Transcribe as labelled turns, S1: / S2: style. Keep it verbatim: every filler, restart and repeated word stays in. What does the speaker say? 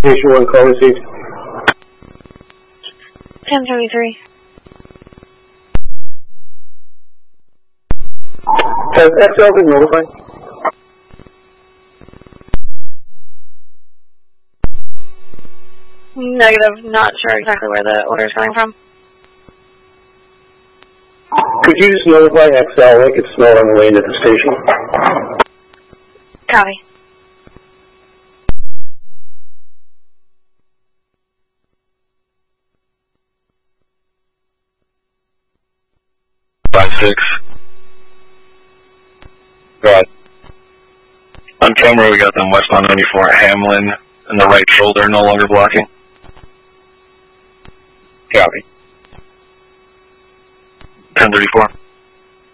S1: Station one, call received.
S2: ten thirty-three.
S1: Has X L been notified?
S2: Negative, not sure exactly where the order is coming from.
S1: Could you just notify X L like it's not on the way into the station?
S2: Copy.
S3: Five six. Right. On camera, we got them westbound ninety-four at Hamlin, and the right shoulder no longer blocking. Copy. ten thirty-four.